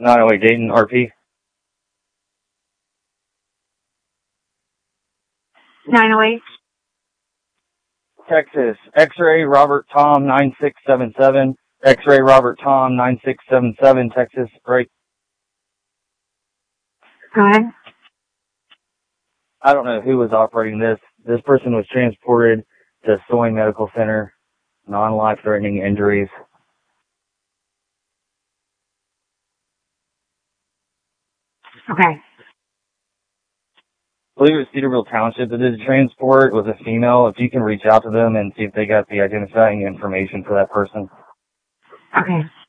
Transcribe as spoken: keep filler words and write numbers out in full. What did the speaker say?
nine oh eight Dayton, R P. nine oh eight. Texas, X-ray Robert Tom nine six seven seven. X-ray Robert Tom nine six seven seven, Texas, break. Go ahead. I don't know who was operating this. This person was transported to Soin Medical Center, non-life-threatening injuries. Okay. I believe it was Cedarville Township that did the transport. It was a female. If you can reach out to them and see if they got the identifying information for that person. Okay.